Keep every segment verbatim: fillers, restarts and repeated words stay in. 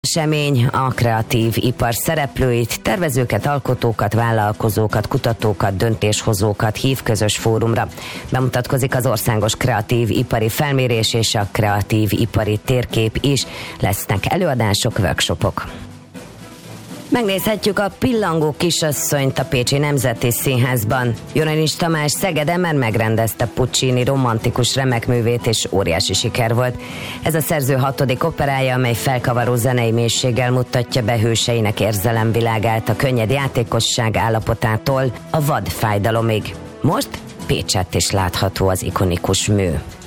Esemény a kreatív ipar szereplőit, tervezőket, alkotókat, vállalkozókat, kutatókat, döntéshozókat hív közös fórumra. Bemutatkozik az országos kreatív ipari felmérés és a kreatív ipari térkép is. Lesznek előadások, workshopok. Megnézhetjük a Pillangó kisasszonyt a Pécsi Nemzeti Színházban. Jonenis Tamás Szegeden már megrendezte Puccini romantikus remekművét, és óriási siker volt. Ez a szerző hatodik operája, amely felkavaró zenei mélységgel mutatja be hőseinek érzelemvilágát a könnyed játékosság állapotától a vad fájdalomig. Most Pécsett is látható az ikonikus mű.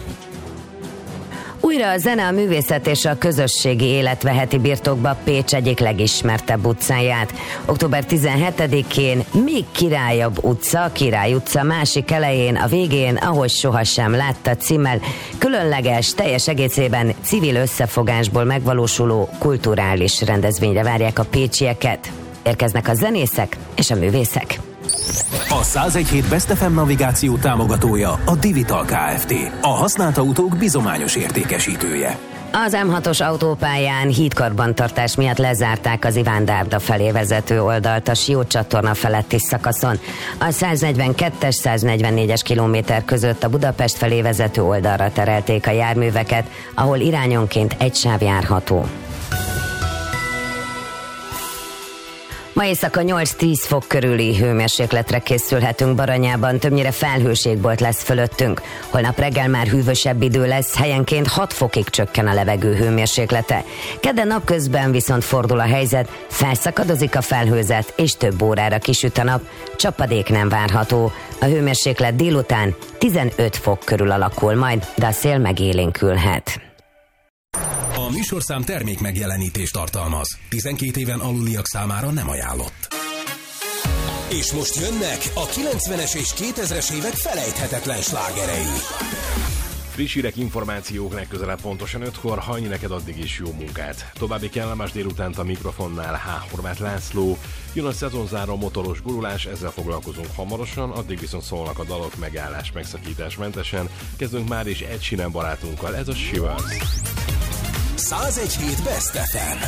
Újra a zene, a művészet és a közösségi élet veheti birtokba Pécs egyik legismertebb utcáját. október tizenhetedikén még királyabb utca, Király utca másik elején, a végén, ahogy sohasem látta címmel, különleges, teljes egészében civil összefogásból megvalósuló kulturális rendezvényre várják a pécsieket. Érkeznek a zenészek és a művészek. A száz egy hét Best ef em navigáció támogatója a Divital Kft. A használt autók bizományos értékesítője. Az em hatos autópályán hídkarbantartás miatt lezárták az Iván Dárda felé vezető oldalt a Sió csatorna feletti szakaszon. A száznegyvenkettes száznegyvennégyes kilométer között a Budapest felé vezető oldalra terelték a járműveket, ahol irányonként egy sáv járható. Ma éjszaka nyolc-tíz fok körüli hőmérsékletre készülhetünk Baranyában, többnyire felhőségbolt lesz fölöttünk. Holnap reggel már hűvösebb idő lesz, helyenként hat fokig csökken a levegő hőmérséklete. Kedden napközben viszont fordul a helyzet, felszakadozik a felhőzet, és több órára kisüt a nap, csapadék nem várható. A hőmérséklet délután tizenöt fok körül alakul majd, de a szél megélénkülhet. A műsorszám termék megjelenítést tartalmaz. tizenkét éven aluliak számára nem ajánlott. És most jönnek a kilencvenes és kétezres évek felejthetetlen slágerei. Friss hírek, információk legközelebb pontosan ötkor, hajni neked addig is jó munkát. További kellemes délutánt a mikrofonnál H. Horváth László. Jön a szezonzáró motoros gurulás, ezzel foglalkozunk hamarosan, addig viszont szólnak a dalok megállás, megszakítás mentesen. Kezdünk már is Ed Sheeran barátunkkal, ez a Shivers. száz egy hét Best ef em.